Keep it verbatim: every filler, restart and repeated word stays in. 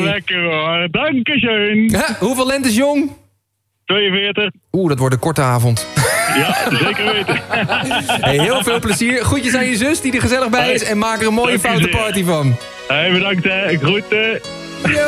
Lekker hoor, dankeschön. Ja, hoeveel lentes jong? tweeënveertig. Oeh, dat wordt een korte avond. Ja, zeker weten. Hey, heel veel plezier. Groetjes aan je zus die er gezellig bij is. En maak er een mooie Dank u foute zeer. party van. Hey, bedankt hè, groeten. Yo.